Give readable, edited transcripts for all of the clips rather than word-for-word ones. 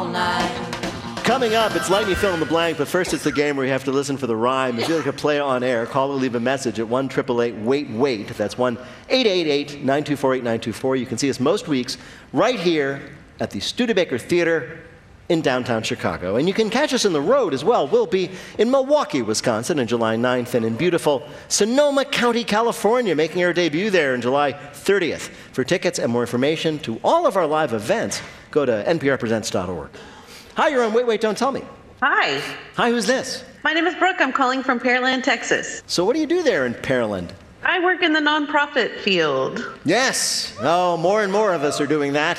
all night. Coming up, it's Lightning Fill in the Blank, but first it's the game where you have to listen for the rhyme. If you'd like to play on air, call or leave a message at 1-888-WAIT-WAIT. That's 1-888-924-8924. You can see us most weeks right here at the Studebaker Theater in downtown Chicago. And you can catch us on the road as well. We'll be in Milwaukee, Wisconsin on July 9th and in beautiful Sonoma County, California, making our debut there on July 30th. For tickets and more information to all of our live events, go to nprpresents.org. Hi, you're on Wait, Wait, Don't Tell Me. Hi. Hi, who's this? My name is Brooke. I'm calling from Pearland, Texas. So what do you do there in Pearland? I work in the nonprofit field. Yes. Oh, more and more of us are doing that.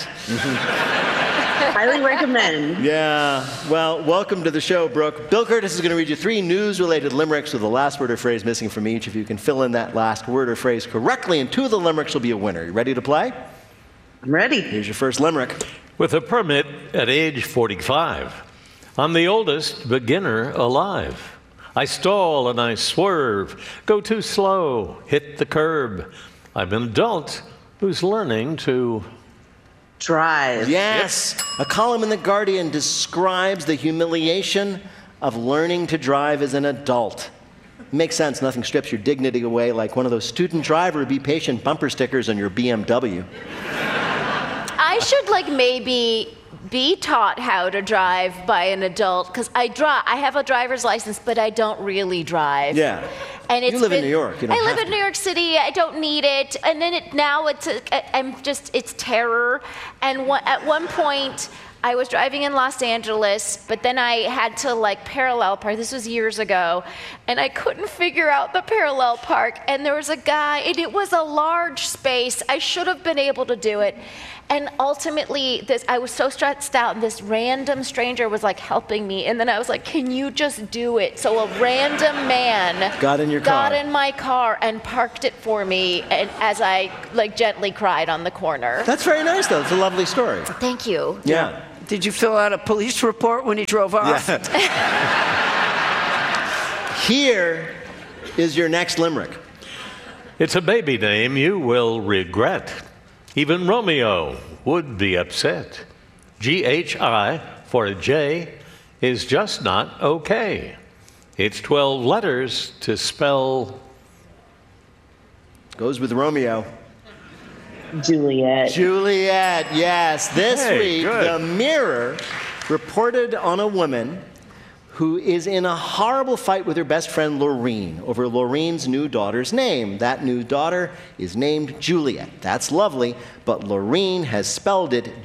Highly recommend. Yeah. Well, welcome to the show, Brooke. Bill Curtis is going to read you 3 news-related limericks with the last word or phrase missing from each. If you can fill in that last word or phrase correctly, and 2 of the limericks will be a winner. You ready to play? I'm ready. Here's your first limerick. With a permit at age 45, I'm the oldest beginner alive. I stall and I swerve, go too slow, hit the curb. I'm an adult who's learning to Drive. Yes. Yep. A column in The Guardian describes the humiliation of learning to drive as an adult. Makes sense. Nothing strips your dignity away like one of those student driver, be patient bumper stickers on your BMW. I should maybe be taught how to drive by an adult, because I have a driver's license, but I don't really drive. Yeah. And you live in New York. You don't I live have in New York City. I don't need it. And then it's terror. And at one point, I was driving in Los Angeles, but then I had to parallel park. This was years ago, and I couldn't figure out the parallel park. And there was a guy, and it was a large space. I should have been able to do it. And ultimately, I was so stressed out, and this random stranger was helping me. And then I was like, can you just do it? So a random man got in my car and parked it for me, and as I gently cried on the corner. That's very nice, though. It's a lovely story. Thank you. Yeah. Did you fill out a police report when he drove off? Yeah. Here is your next limerick. It's a baby name you will regret. Even Romeo would be upset. G-H-I for a J is just not okay. It's 12 letters to spell... Goes with Romeo. Juliet. Juliet, yes. This week, good. The Mirror reported on a woman who is in a horrible fight with her best friend Lorene over Lorene's new daughter's name. That new daughter is named Juliet. That's lovely, but Lorene has spelled it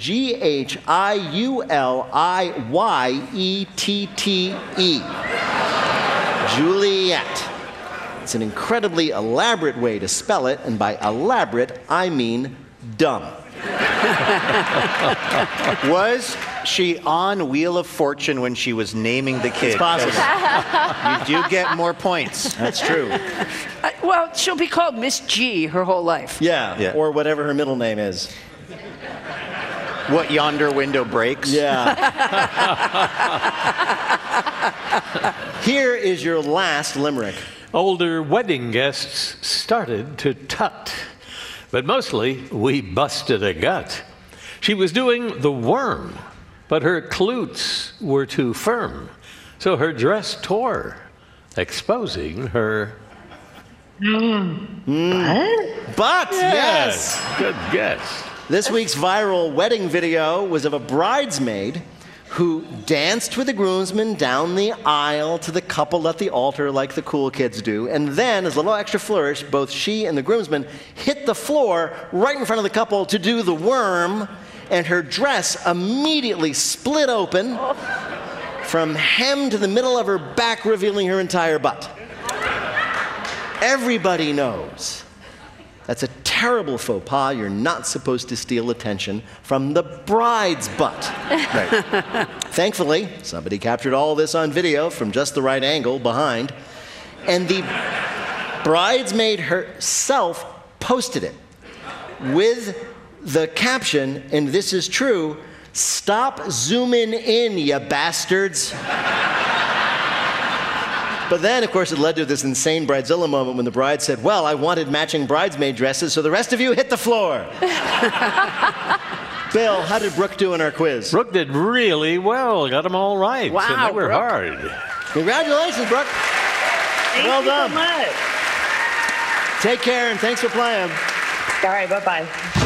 G-H-I-U-L-I-Y-E-T-T-E. Juliet. It's an incredibly elaborate way to spell it, and by elaborate, I mean dumb. Was she on Wheel of Fortune when she was naming the kid? It's possible. You do get more points. That's true. Well, she'll be called Miss G her whole life. Yeah, or whatever her middle name is. What, Yonder Window Breaks? Yeah. Here is your last limerick. Older wedding guests started to tut, but mostly we busted a gut. She was doing the worm, but her cloots were too firm, so her dress tore, exposing her... But, yes! Good guess. This week's viral wedding video was of a bridesmaid who danced with the groomsmen down the aisle to the couple at the altar like the cool kids do. And then, as a little extra flourish, both she and the groomsmen hit the floor right in front of the couple to do the worm, and her dress immediately split open from hem to the middle of her back, revealing her entire butt. Everybody knows that's a terrible faux pas. You're not supposed to steal attention from the bride's butt. Right. Thankfully, somebody captured all this on video from just the right angle behind, and the bridesmaid herself posted it with the caption, and this is true, "Stop zooming in, you bastards." But then, of course, it led to this insane Bridezilla moment when the bride said, "Well, I wanted matching bridesmaid dresses, so the rest of you hit the floor." Bill, how did Brooke do in our quiz? Brooke did really well. Got them all right. Wow, And they were Brooke. hard. Congratulations, Brooke. Thank Well you done. so much. Take care, and thanks for playing. All right, bye-bye.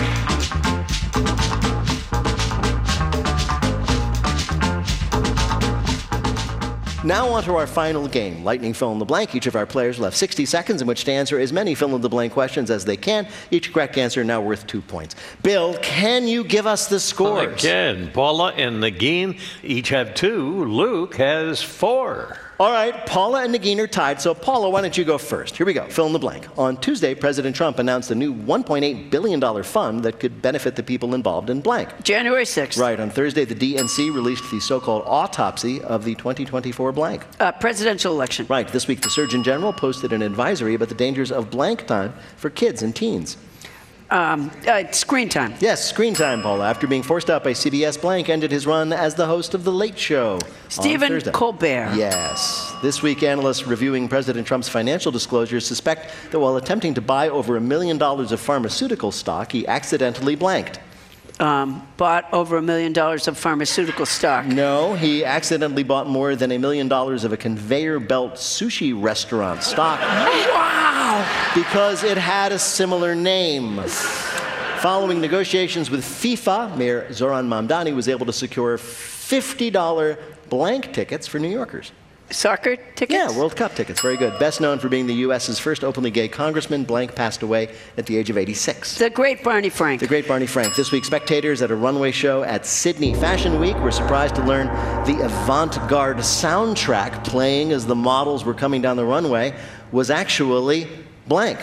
Now on to our final game, Lightning Fill in the Blank. Each of our players will have 60 seconds in which to answer as many fill-in-the-blank questions as they can. Each correct answer now worth 2 points. Bill, can you give us the scores? Again, Paula and Nagin each have 2. Luke has 4. All right, Paula and Nagin are tied, so Paula, why don't you go first? Here we go, fill in the blank. On Tuesday, President Trump announced a new $1.8 billion fund that could benefit the people involved in blank. January 6th. Right, on Thursday, the DNC released the so-called autopsy of the 2024 blank. Presidential election. Right, this week the Surgeon General posted an advisory about the dangers of blank time for kids and teens. Screen time. Yes, screen time, Paula. After being forced out by CBS, blank ended his run as the host of The Late Show on Stephen Thursday. Colbert. Yes. This week, analysts reviewing President Trump's financial disclosures suspect that while attempting to buy over $1 million of pharmaceutical stock, he accidentally blanked. Bought over $1 million of pharmaceutical stock. No, he accidentally bought more than $1 million of a conveyor belt sushi restaurant stock. Wow! Because it had a similar name. Following negotiations with FIFA, Mayor Zoran Mamdani was able to secure $50 blank tickets for New Yorkers. Soccer tickets? Yeah, World Cup tickets. Very good. Best known for being the U.S.'s first openly gay congressman, blank passed away at the age of 86. The great Barney Frank. The great Barney Frank. This week, spectators at a runway show at Sydney Fashion Week were surprised to learn the avant-garde soundtrack playing as the models were coming down the runway was actually blank.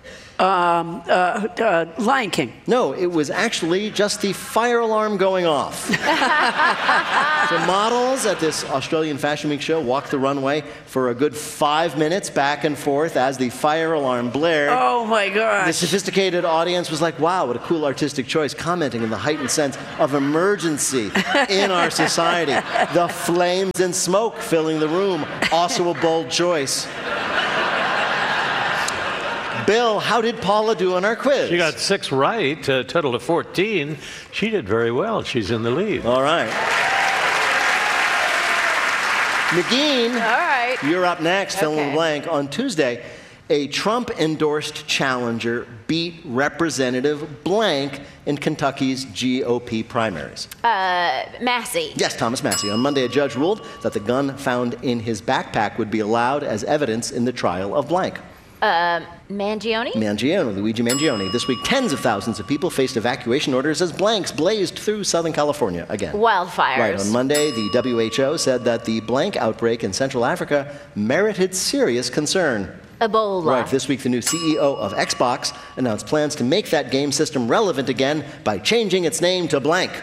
Lion King. No, it was actually just the fire alarm going off. So models at this Australian Fashion Week show walked the runway for a good 5 minutes back and forth as the fire alarm blared. Oh my The gosh. sophisticated audience was like, wow, what a cool artistic choice, commenting on the heightened sense of emergency in our society. The flames and smoke filling the room, also a bold choice. Bill, how did Paula do on our quiz? She got 6 right, a total of 14. She did very well. She's in the lead. All right. Nagin, All right. you're up next, fill in the Okay. blank. On Tuesday, a Trump-endorsed challenger beat Representative blank in Kentucky's GOP primaries. Massey. Yes, Thomas Massey. On Monday, a judge ruled that the gun found in his backpack would be allowed as evidence in the trial of blank. Mangione. Mangione, Luigi Mangione. This week, tens of thousands of people faced evacuation orders as blanks blazed through Southern California again. Wildfires. Right, on Monday, the WHO said that the blank outbreak in Central Africa merited serious concern. Ebola. Right, this week, the new CEO of Xbox announced plans to make that game system relevant again by changing its name to blank.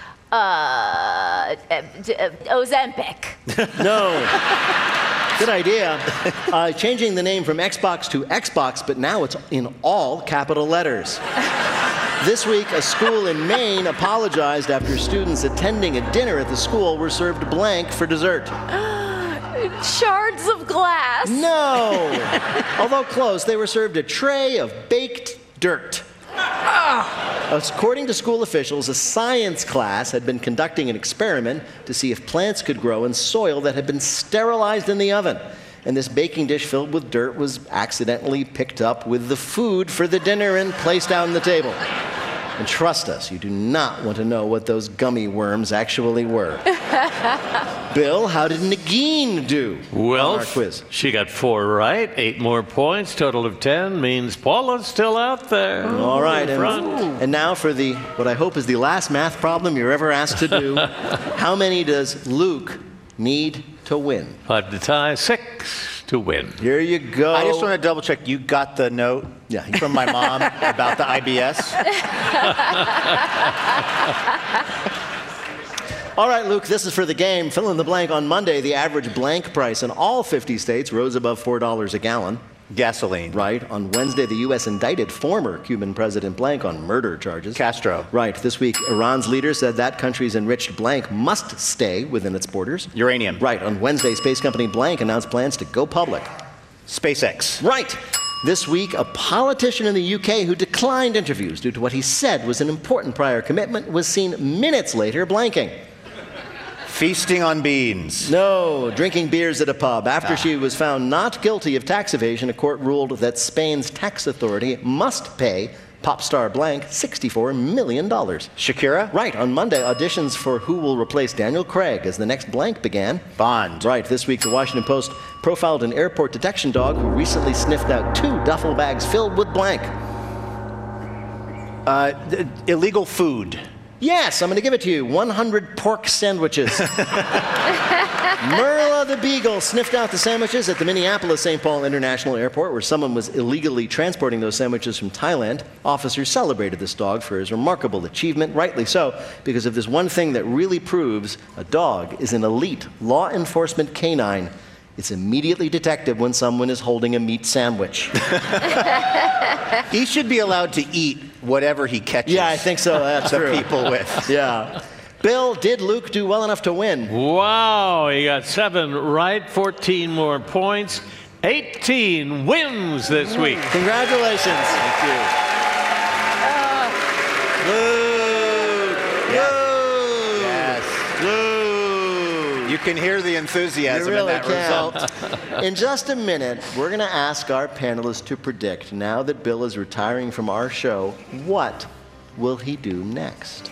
Ozempic. No. Good idea. Changing the name from Xbox to Xbox, but now it's in all capital letters. This week, a school in Maine apologized after students attending a dinner at the school were served blank for dessert. Shards of glass. No! Although close, they were served a tray of baked dirt. According to school officials, a science class had been conducting an experiment to see if plants could grow in soil that had been sterilized in the oven. And this baking dish filled with dirt was accidentally picked up with the food for the dinner and placed on the table. And trust us, you do not want to know what those gummy worms actually were. Bill, how did Nagin do Well, on our quiz? she got 4 right, 8 more points, total of 10, means Paula's still out there. All right, Front. and now for the what I hope is the last math problem you're ever asked to do. How many does Luke need to win? 5 to tie, 6 to win. Here you go. I just want to double check. You got the note Yeah. from my mom about the IBS? All right, Luke, this is for the game. Fill in the blank. On Monday, the average blank price in all 50 states rose above $4 a gallon. Gasoline. Right. On Wednesday, the U.S. indicted former Cuban President blank on murder charges. Castro. Right. This week, Iran's leader said that country's enriched blank must stay within its borders. Uranium. Right. On Wednesday, space company blank announced plans to go public. SpaceX. Right. This week, a politician in the UK who declared declined interviews due to what he said was an important prior commitment, was seen minutes later blanking. Feasting on beans. No, drinking beers at a pub. After she was found not guilty of tax evasion, a court ruled that Spain's tax authority must pay pop star blank $64 million. Shakira? Right, on Monday, auditions for who will replace Daniel Craig as the next blank began. Bond. Right, this week the Washington Post profiled an airport detection dog who recently sniffed out 2 duffel bags filled with blank. Illegal food. Yes, I'm going to give it to you. 100 pork sandwiches. Merla the Beagle sniffed out the sandwiches at the Minneapolis-St. Paul International Airport, where someone was illegally transporting those sandwiches from Thailand. Officers celebrated this dog for his remarkable achievement, rightly so, because of this one thing that really proves a dog is an elite law enforcement canine. It's immediately detected when someone is holding a meat sandwich. He should be allowed to eat whatever he catches. Yeah, I think so. That's the true. people with. Yeah. Bill, did Luke do well enough to win? Wow, he got 7 right, 14 more points. 18 wins this week. Congratulations. Thank you. Luke! Luke! Yes. Luke! You can hear the enthusiasm You really in that can. result. In just a minute, we're going to ask our panelists to predict, now that Bill is retiring from our show, what will he do next?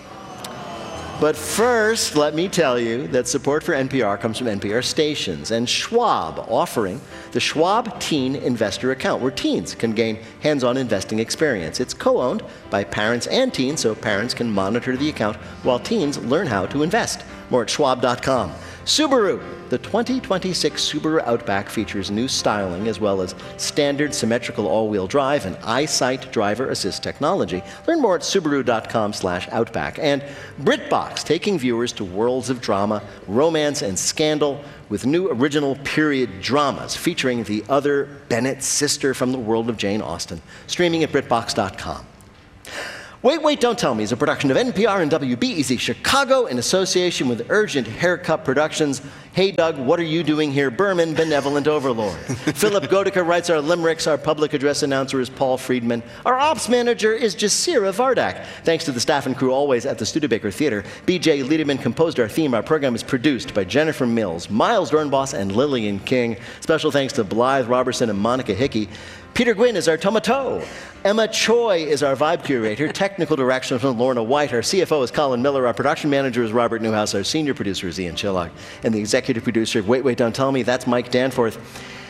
But first, let me tell you that support for NPR comes from NPR stations and Schwab, offering the Schwab Teen Investor Account, where teens can gain hands-on investing experience. It's co-owned by parents and teens, so parents can monitor the account while teens learn how to invest. More at schwab.com. Subaru. The 2026 Subaru Outback features new styling as well as standard symmetrical all-wheel drive and EyeSight driver assist technology. Learn more at subaru.com/outback. And BritBox, taking viewers to worlds of drama, romance, and scandal with new original period dramas featuring the other Bennett sister from the world of Jane Austen. Streaming at BritBox.com. Wait, Wait, Don't Tell Me is a production of NPR and WBEZ Chicago in association with Urgent Haircut Productions. Hey, Doug, what are you doing here? Berman, benevolent overlord. Philip Godica writes our limericks. Our public address announcer is Paul Friedman. Our ops manager is Jasira Vardak. Thanks to the staff and crew always at the Studebaker Theater. B.J. Liederman composed our theme. Our program is produced by Jennifer Mills, Miles Dornbos, and Lillian King. Special thanks to Blythe Robertson and Monica Hickey. Peter Gwynn is our tomato. Emma Choi is our vibe curator. Technical direction from Lorna White. Our CFO is Colin Miller. Our production manager is Robert Newhouse. Our senior producer is Ian Chillock. And the executive producer of Wait, Wait, Don't Tell Me, that's Mike Danforth.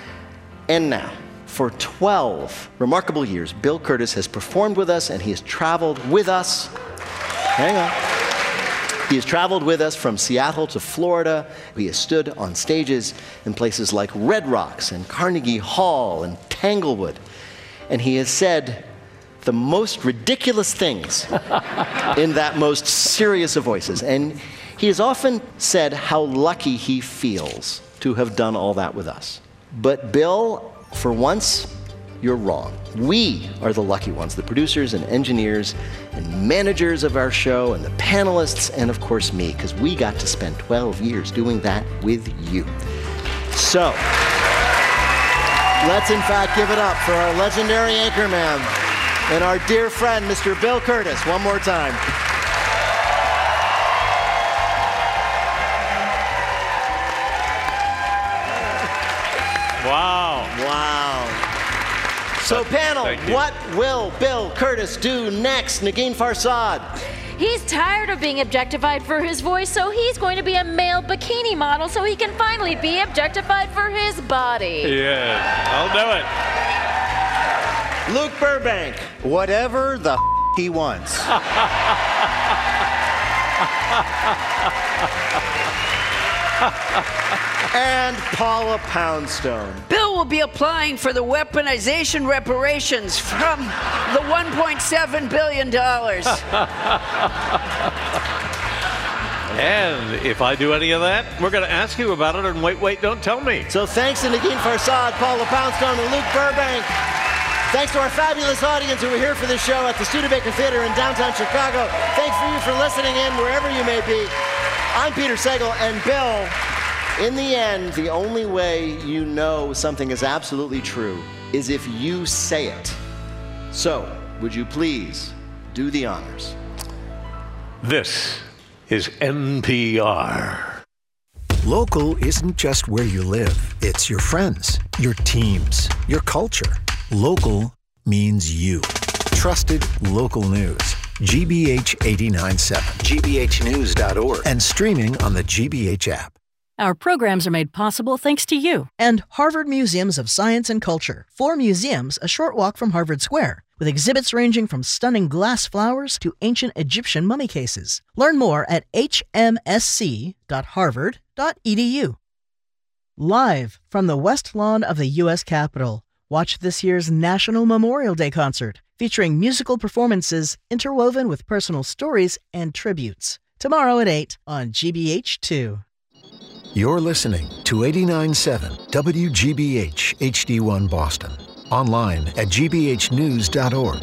And now, for 12 remarkable years, Bill Kurtis has performed with us and he has traveled with us. Hang on. He has traveled with us from Seattle to Florida. He has stood on stages in places like Red Rocks and Carnegie Hall and Tanglewood. And he has said the most ridiculous things in that most serious of voices. And he has often said how lucky he feels to have done all that with us. But Bill, for once, you're wrong. We are the lucky ones, the producers and engineers and managers of our show and the panelists and, of course, me, because we got to spend 12 years doing that with you. So, let's in fact give it up for our legendary anchorman and our dear friend, Mr. Bill Kurtis, one more time. Wow. Wow. So panel, what will Bill Kurtis do next? Negin Farsad. He's tired of being objectified for his voice, so he's going to be a male bikini model so he can finally be objectified for his body. Yes, I'll do it. Luke Burbank. Whatever the he wants. And Paula Poundstone. Bill will be applying for the weaponization reparations from the $1.7 billion. And if I do any of that, we're going to ask you about it and Wait, Wait, Don't Tell Me. So thanks to Negin Farsad, Paula Poundstone, and Luke Burbank. Thanks to our fabulous audience who were here for this show at the Studebaker Theater in downtown Chicago. Thanks for you for listening in wherever you may be. I'm Peter Sagal, and Bill, in the end, the only way you know something is absolutely true is if you say it. So, would you please do the honors? This is NPR. Local isn't just where you live. It's your friends, your teams, your culture. Local means you. Trusted local news. GBH 89.7. GBHnews.org. And streaming on the GBH app. Our programs are made possible thanks to you. And Harvard Museums of Science and Culture. 4 museums a short walk from Harvard Square, with exhibits ranging from stunning glass flowers to ancient Egyptian mummy cases. Learn more at hmsc.harvard.edu. Live from the West Lawn of the U.S. Capitol, watch this year's National Memorial Day concert, featuring musical performances interwoven with personal stories and tributes. Tomorrow at 8 on GBH2. You're listening to 89.7 WGBH HD1 Boston. Online at gbhnews.org.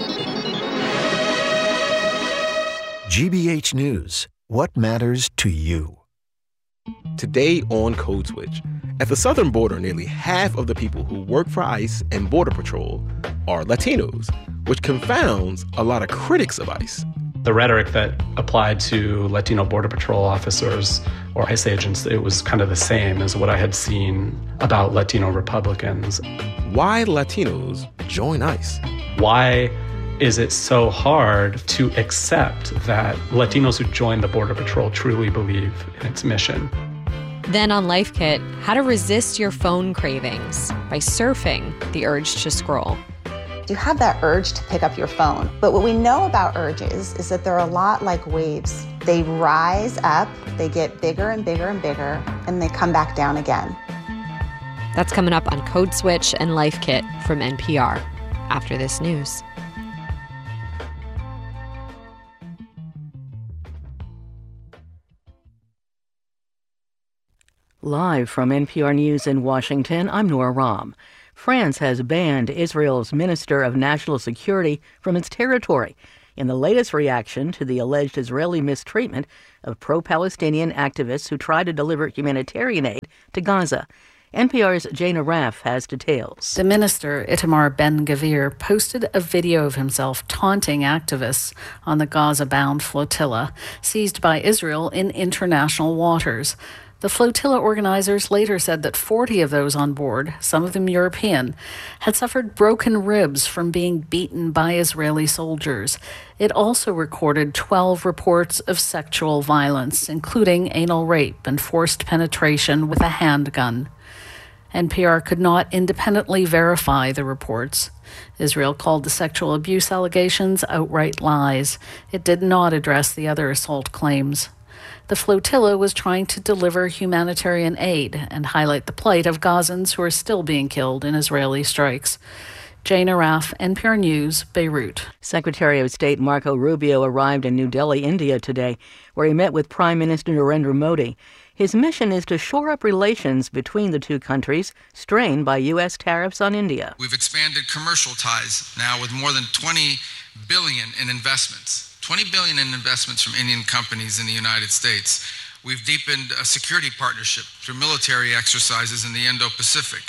GBH News. What matters to you? Today on Code Switch. At the southern border, nearly half of the people who work for ICE and Border Patrol are Latinos, which confounds a lot of critics of ICE. The rhetoric that applied to Latino Border Patrol officers or ICE agents, it was kind of the same as what I had seen about Latino Republicans. Why Latinos join ICE? Why is it so hard to accept that Latinos who join the Border Patrol truly believe in its mission? Then on Life Kit, how to resist your phone cravings by surfing the urge to scroll. You have that urge to pick up your phone. But what we know about urges is that they're a lot like waves. They rise up, they get bigger and bigger and bigger, and they come back down again. That's coming up on Code Switch and Life Kit from NPR after this news. Live from NPR News in Washington, I'm Nora Rahm. France has banned Israel's Minister of National Security from its territory in the latest reaction to the alleged Israeli mistreatment of pro-Palestinian activists who tried to deliver humanitarian aid to Gaza. NPR's Jana Raff has details. The minister, Itamar Ben-Gvir, posted a video of himself taunting activists on the Gaza-bound flotilla seized by Israel in international waters. The flotilla organizers later said that 40 of those on board, some of them European, had suffered broken ribs from being beaten by Israeli soldiers. It also recorded 12 reports of sexual violence, including anal rape and forced penetration with a handgun. NPR could not independently verify the reports. Israel called the sexual abuse allegations outright lies. It did not address the other assault claims. The flotilla was trying to deliver humanitarian aid and highlight the plight of Gazans who are still being killed in Israeli strikes. Jana Raff, NPR News, Beirut. Secretary of State Marco Rubio arrived in New Delhi, India today, where he met with Prime Minister Narendra Modi. His mission is to shore up relations between the two countries strained by U.S. tariffs on India. We've expanded commercial ties now with more than $20 billion in investments. $20 billion in investments from Indian companies in the United States. We've deepened a security partnership through military exercises in the Indo-Pacific.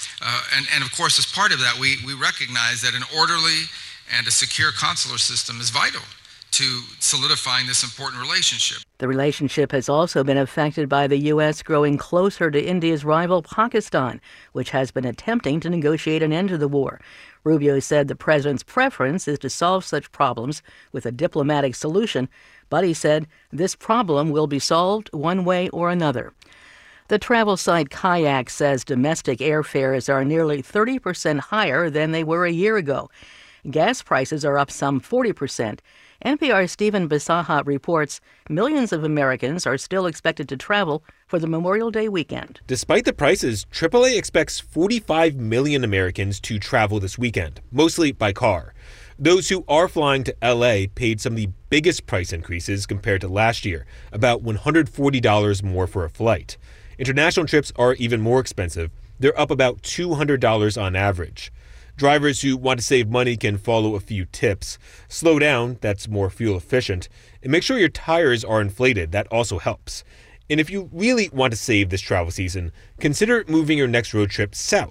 And of course, as part of that, we recognize that an orderly and a secure consular system is vital to solidifying this important relationship. The relationship has also been affected by the U.S. growing closer to India's rival Pakistan, which has been attempting to negotiate an end to the war. Rubio said the president's preference is to solve such problems with a diplomatic solution, but he said this problem will be solved one way or another. The travel site Kayak says domestic airfares are nearly 30% higher than they were a year ago. Gas prices are up some 40%. NPR's Stephen Bisaha reports millions of Americans are still expected to travel for the Memorial Day weekend. Despite the prices, AAA expects 45 million Americans to travel this weekend, mostly by car. Those who are flying to L.A. paid some of the biggest price increases compared to last year, about $140 more for a flight. International trips are even more expensive. They're up about $200 on average. Drivers who want to save money can follow a few tips. Slow down, that's more fuel efficient. And make sure your tires are inflated, that also helps. And if you really want to save this travel season, consider moving your next road trip south.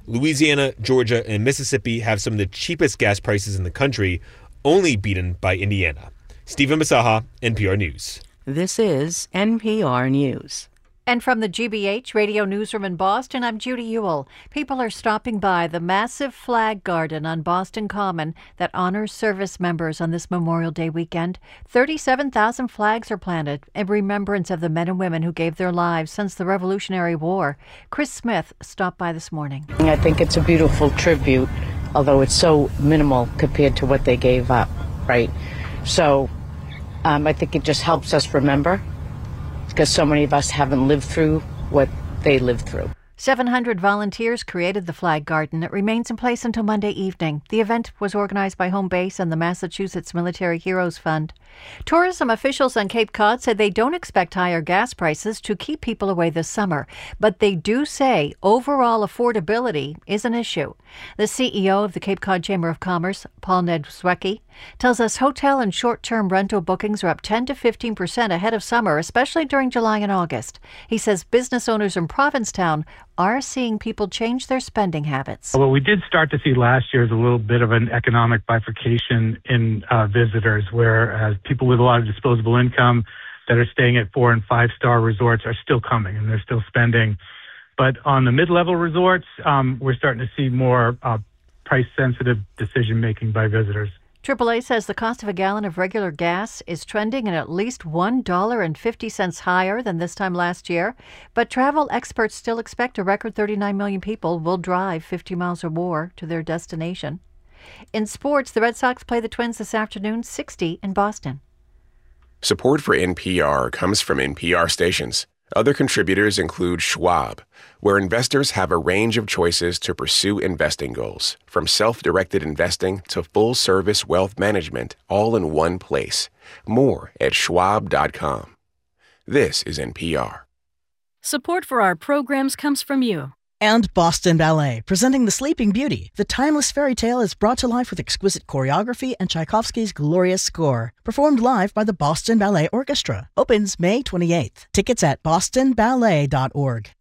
Louisiana, Georgia, and Mississippi have some of the cheapest gas prices in the country, only beaten by Indiana. Stephen Masaha, NPR News. This is NPR News. And from the GBH Radio Newsroom in Boston, I'm Judy Ewell. People are stopping by the massive flag garden on Boston Common that honors service members on this Memorial Day weekend. 37,000 flags are planted in remembrance of the men and women who gave their lives since the Revolutionary War. Chris Smith stopped by this morning. I think it's a beautiful tribute, although it's so minimal compared to what they gave up, right? So I think it just helps us remember, because so many of us haven't lived through what they lived through. 700 volunteers created the flag garden. It remains in place until Monday evening. The event was organized by Home Base and the Massachusetts Military Heroes Fund. Tourism officials on Cape Cod said they don't expect higher gas prices to keep people away this summer, but they do say overall affordability is an issue. The CEO of the Cape Cod Chamber of Commerce, Paul Nedzwecki, tells us hotel and short-term rental bookings are up 10 to 15% ahead of summer, especially during July and August. He says business owners in Provincetown are seeing people change their spending habits. What we did start to see last year is a little bit of an economic bifurcation in visitors, where people with a lot of disposable income that are staying at 4- and 5-star resorts are still coming and they're still spending. But on the mid-level resorts, we're starting to see more price-sensitive decision-making by visitors. AAA says the cost of a gallon of regular gas is trending at least $1.50 higher than this time last year. But travel experts still expect a record 39 million people will drive 50 miles or more to their destination. In sports, the Red Sox play the Twins this afternoon, 6:00 in Boston. Support for NPR comes from NPR stations. Other contributors include Schwab, where investors have a range of choices to pursue investing goals, from self-directed investing to full-service wealth management, all in one place. More at schwab.com. This is NPR. Support for our programs comes from you. And Boston Ballet, presenting The Sleeping Beauty. The timeless fairy tale is brought to life with exquisite choreography and Tchaikovsky's glorious score. Performed live by the Boston Ballet Orchestra. Opens May 28th. Tickets at bostonballet.org.